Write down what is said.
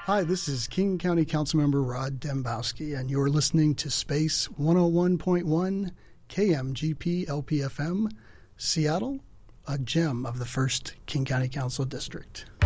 Hi, this is King County Councilmember Rod Dembowski, and you're listening to Space 101.1 KMGP LPFM, Seattle, a gem of the 1st King County Council District.